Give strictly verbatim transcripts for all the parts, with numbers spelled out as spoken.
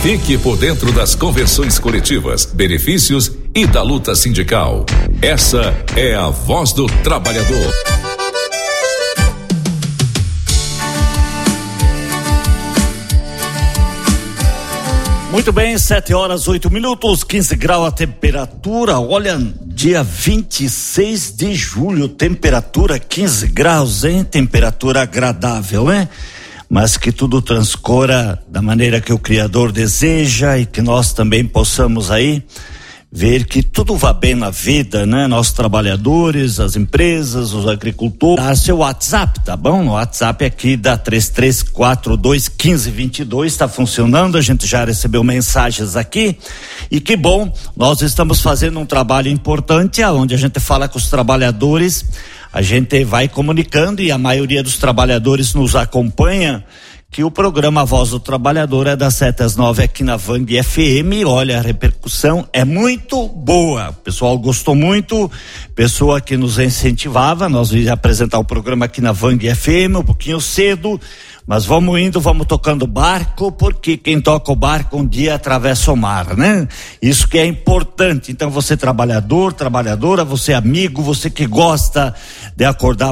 Fique por dentro das convenções coletivas, benefícios e da luta sindical. Essa é a Voz do Trabalhador. Muito bem, sete horas, oito minutos, quinze graus a temperatura. Olha, dia vinte e seis de julho, temperatura quinze graus, hein? Temperatura agradável, hein? Mas que tudo transcorra da maneira que o Criador deseja e que nós também possamos aí ver que tudo vá bem na vida, né? Nós trabalhadores, as empresas, os agricultores. Dá seu WhatsApp, tá bom? No WhatsApp aqui da três três quatro dois, um cinco dois dois está funcionando, a gente já recebeu mensagens aqui e que bom, nós estamos fazendo um trabalho importante onde a gente fala com os trabalhadores, a gente vai comunicando e a maioria dos trabalhadores nos acompanha que o programa Voz do Trabalhador é das sete às nove aqui na Vang F M. Olha, a repercussão é muito boa. O pessoal gostou muito, pessoa que nos incentivava. Nós íamos apresentar o programa aqui na Vang F M um pouquinho cedo, mas vamos indo, vamos tocando barco, porque quem toca o barco um dia atravessa o mar, né? Isso que é importante. Então você trabalhador, trabalhadora, você amigo, você que gosta de acordar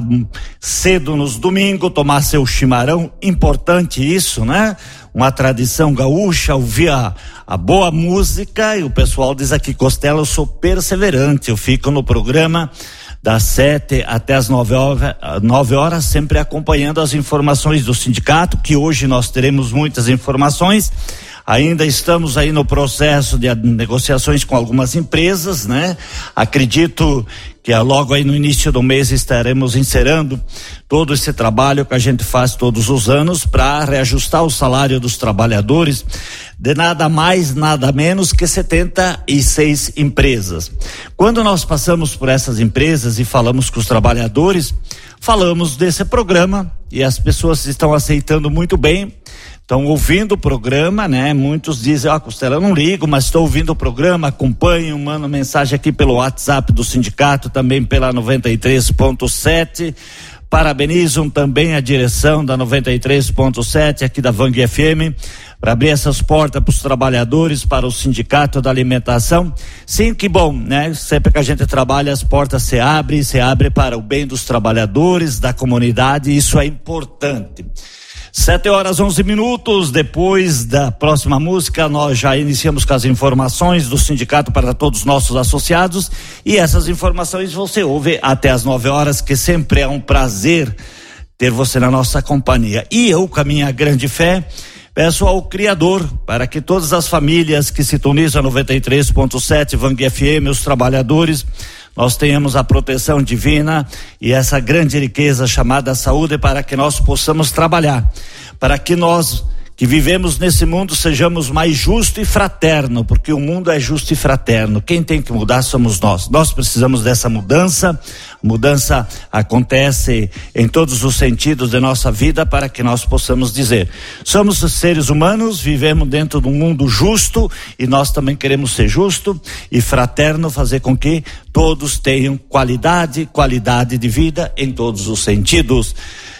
cedo nos domingos, tomar seu chimarrão, importante isso, né? Uma tradição gaúcha, ouvir a, a boa música, e o pessoal diz aqui, Costela, eu sou perseverante, eu fico no programa das sete até as nove horas, nove horas, sempre acompanhando as informações do sindicato, que hoje nós teremos muitas informações. Ainda estamos aí no processo de negociações com algumas empresas, né? Acredito que logo aí no início do mês estaremos encerrando todo esse trabalho que a gente faz todos os anos para reajustar o salário dos trabalhadores de nada mais, nada menos que setenta e seis empresas. Quando nós passamos por essas empresas e falamos com os trabalhadores, falamos desse programa e as pessoas estão aceitando muito bem. Estão ouvindo o programa, né? Muitos dizem, ó, ah, Costela, eu não ligo, mas estou ouvindo o programa, acompanho, mando mensagem aqui pelo WhatsApp do sindicato, também pela noventa e três ponto sete. Parabenizam também a direção da noventa e três ponto sete aqui da Vang F M para abrir essas portas para os trabalhadores, para o sindicato da alimentação. Sim, que bom, né? Sempre que a gente trabalha, as portas se abrem, se abrem para o bem dos trabalhadores, da comunidade, isso é importante. Sete horas, onze minutos, depois da próxima música, nós já iniciamos com as informações do sindicato para todos os nossos associados, e essas informações você ouve até as nove horas, que sempre é um prazer ter você na nossa companhia. E eu, com a minha grande fé, peço ao Criador para que todas as famílias que sintonizam a noventa e três ponto sete, Vang F M, os trabalhadores, nós tenhamos a proteção divina e essa grande riqueza chamada saúde, para que nós possamos trabalhar, para que nós que vivemos nesse mundo sejamos mais justo e fraterno, porque o mundo é justo e fraterno. Quem tem que mudar somos nós. Nós precisamos dessa mudança. A mudança acontece em todos os sentidos de nossa vida, para que nós possamos dizer, somos seres humanos, vivemos dentro de um mundo justo, e nós também queremos ser justo e fraterno, fazer com que todos tenham qualidade, qualidade de vida em todos os sentidos.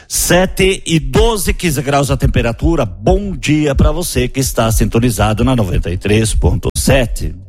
Sete e doze, quinze graus a temperatura. Bom dia para você que está sintonizado na noventa e três ponto sete.